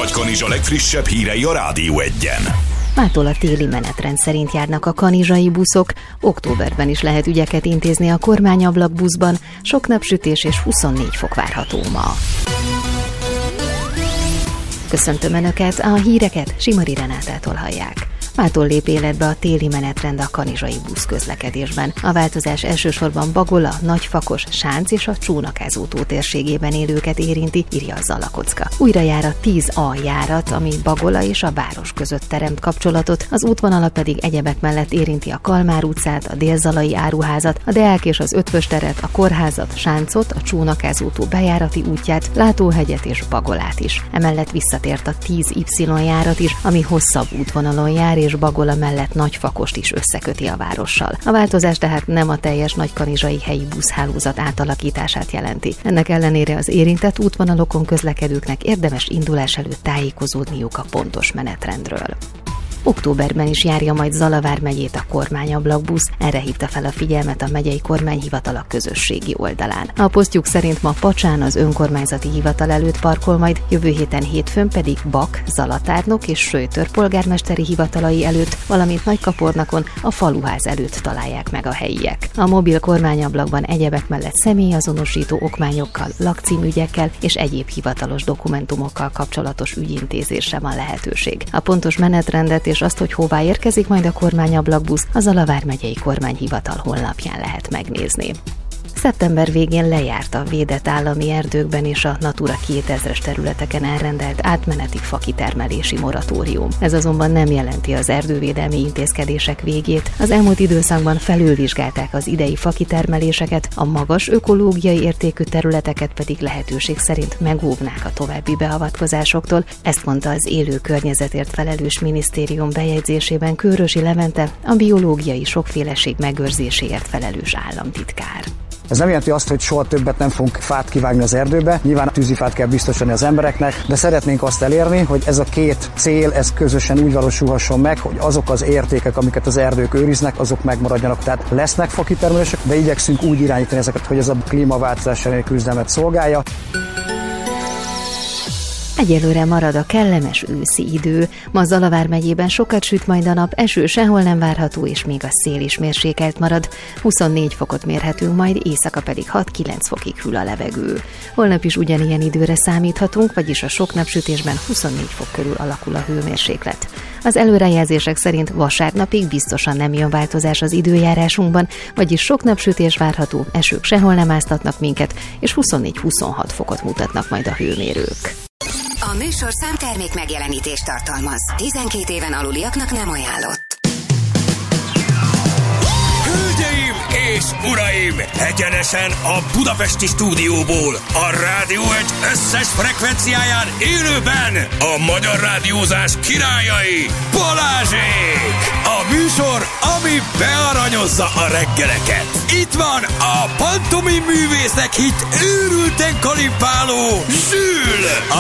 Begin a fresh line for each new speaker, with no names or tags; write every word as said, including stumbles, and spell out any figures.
Nagykanizsa legfrissebb hírei a Rádió Egyen.
Mától a téli menetrend szerint járnak a kanizsai buszok, októberben is lehet ügyeket intézni a kormányablak buszban, sok napsütés és huszonnégy fok várható ma. Köszöntöm Önöket, a híreket Simari Renátától hallják. Mától lép életbe a téli menetrend a kanizsai busz közlekedésben. A változás elsősorban Bagola, Nagyfakos, Sánc és a Csónakázó tó térségében élőket érinti, írja a Zalakocka. Újra jár a tíz A járat, ami Bagola és a város között teremt kapcsolatot, az útvonala pedig egyebek mellett érinti a Kalmár utcát, a Dél-Zalai áruházat, a Deák és az Ötvös teret, a Kórházat, Sáncot, a Csónakázó tó bejárati útját, Látóhegyet és Bagolát is. Emellett visszatért a tíz Y járat is, ami hosszabb útvonalon jár, és Bagola mellett Nagyfakost is összeköti a várossal. A változás tehát nem a teljes nagykanizsai helyi buszhálózat átalakítását jelenti. Ennek ellenére az érintett útvonalokon közlekedőknek érdemes indulás előtt tájékozódniuk a pontos menetrendről. Októberben is járja majd Zala vármegyét a kormányablakbusz, erre hívta fel a figyelmet a megyei kormányhivatal a közösségi oldalán. A posztjuk szerint ma Pacsán az önkormányzati hivatal előtt parkol majd, jövő héten hétfőn pedig Bak, Zalatárnok és Söjtör polgármesteri hivatalai előtt, valamint Nagykapornakon a faluház előtt találják meg a helyiek. A mobil kormányablakban egyebek mellett személyazonosító okmányokkal, lakcímügyekkel és egyéb hivatalos dokumentumokkal kapcsolatos ügyintézésre van lehetőség. A pontos menetrendet és azt, hogy hová érkezik majd a kormányablakbusz, az Zala vármegyei kormányhivatal honlapján lehet megnézni. Szeptember végén lejárt a védett állami erdőkben és a Natura kétezres területeken elrendelt átmeneti fakitermelési moratórium. Ez azonban nem jelenti az erdővédelmi intézkedések végét. Az elmúlt időszakban felülvizsgálták az idei fakitermeléseket, a magas ökológiai értékű területeket pedig lehetőség szerint megóvnák a további beavatkozásoktól. Ezt mondta az élő környezetért felelős minisztérium bejegyzésében Kőrösi Levente, a biológiai sokféleség megőrzéséért felelős államtitkár.
Ez nem jelenti azt, hogy soha többet nem fogunk fát kivágni az erdőbe. Nyilván tűzifát kell biztosítani az embereknek, de szeretnénk azt elérni, hogy ez a két cél, ez közösen úgy valósulhasson meg, hogy azok az értékek, amiket az erdők őriznek, azok megmaradjanak. Tehát lesznek fakitermelések, de igyekszünk úgy irányítani ezeket, hogy ez a klímaváltozás elleni küzdelmet szolgálja.
Egyelőre marad a kellemes őszi idő. Ma Zala vármegyében sokat süt majd a nap, eső sehol nem várható, és még a szél is mérsékelt marad. huszonnégy fokot mérhetünk majd, éjszaka pedig hat-kilenc fokig hűl a levegő. Holnap is ugyanilyen időre számíthatunk, vagyis a sok napsütésben huszonnégy fok körül alakul a hőmérséklet. Az előrejelzések szerint vasárnapig biztosan nem jön változás az időjárásunkban, vagyis sok napsütés várható, esők sehol nem áztatnak minket, és huszonnégy-huszonhat fokot mutatnak majd a hőmérők.
A műsorszám termék megjelenítést tartalmaz. tizenkét éven aluliaknak nem ajánlott.
Hölgyeim és uraim! Egyenesen a budapesti stúdióból, a Rádió Egy összes frekvenciáján élőben a magyar rádiózás királyai, Balázsék! A műsor, ami bearanyozza a reggeleket. Itt van a pantomim művészek hit őrülten kalipáló Zsül!